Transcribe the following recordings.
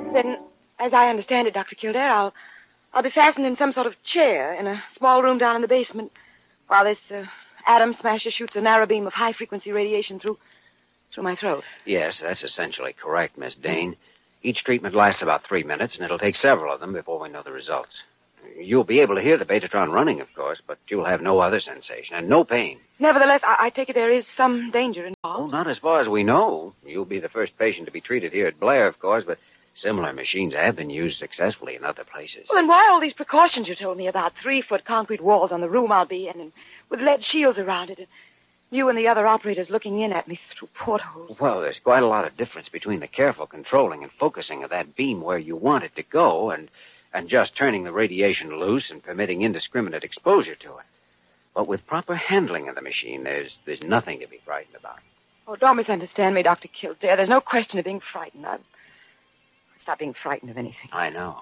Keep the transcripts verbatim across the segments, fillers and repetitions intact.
Then, as I understand it, Doctor Kildare, I'll, I'll be fastened in some sort of chair in a small room down in the basement while this uh, atom smasher shoots a narrow beam of high-frequency radiation through, through my throat. Yes, that's essentially correct, Miss Dane. Each treatment lasts about three minutes, and it'll take several of them before we know the results. You'll be able to hear the Betatron running, of course, but you'll have no other sensation and no pain. Nevertheless, I, I take it there is some danger involved. Oh, not as far as we know. You'll be the first patient to be treated here at Blair, of course, but similar machines have been used successfully in other places. Well, then why all these precautions you told me about? Three-foot concrete walls on the room I'll be in, and with lead shields around it, and you and the other operators looking in at me through portholes. Well, there's quite a lot of difference between the careful controlling and focusing of that beam where you want it to go and... and just turning the radiation loose and permitting indiscriminate exposure to it. But with proper handling of the machine, there's there's nothing to be frightened about. Oh, don't misunderstand me, Doctor Kildare. There's no question of being frightened. I've stopped being frightened of anything. I know.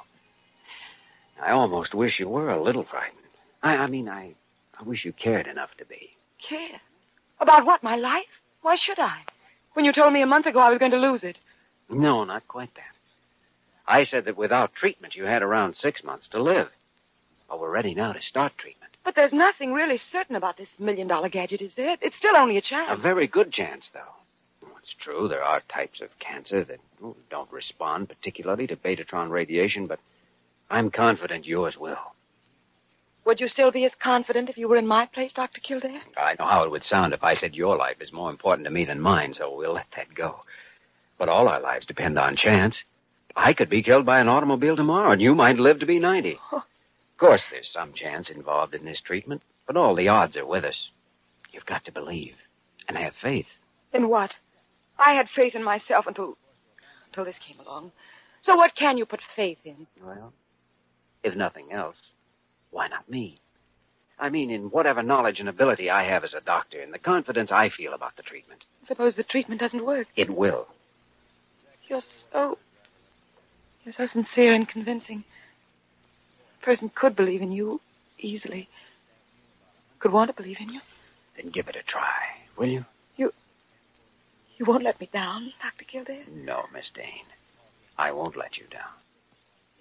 I almost wish you were a little frightened. I, I mean, I, I wish you cared enough to be. Care? About what, my life? Why should I? When you told me a month ago I was going to lose it. No, not quite that. I said that without treatment, you had around six months to live. But we're ready now to start treatment. But there's nothing really certain about this million-dollar gadget, is there? It's still only a chance. A very good chance, though. Well, it's true, there are types of cancer that well, don't respond particularly to Betatron radiation, but I'm confident yours will. Would you still be as confident if you were in my place, Doctor Kildare? I know how it would sound if I said your life is more important to me than mine, so we'll let that go. But all our lives depend on chance. I could be killed by an automobile tomorrow, and you might live to be ninety. Oh. Of course, there's some chance involved in this treatment, but all the odds are with us. You've got to believe and have faith. In what? I had faith in myself until... until this came along. So what can you put faith in? Well, if nothing else, why not me? I mean, in whatever knowledge and ability I have as a doctor, and the confidence I feel about the treatment. Suppose the treatment doesn't work. It will. You're so... You're so sincere and convincing. A person could believe in you easily. Could want to believe in you. Then give it a try, will you? You... You won't let me down, Doctor Kildare? No, Miss Dane. I won't let you down.